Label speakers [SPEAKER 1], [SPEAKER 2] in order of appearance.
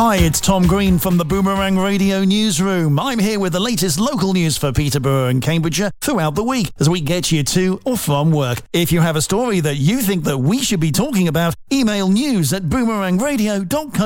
[SPEAKER 1] Hi, it's Tom Green from the Boomerang Radio Newsroom. I'm here with the latest local news for Peterborough and Cambridgeshire throughout the week as we get you to or from work. If you have a story that you think that we should be talking about, email news@boomerangradio.co.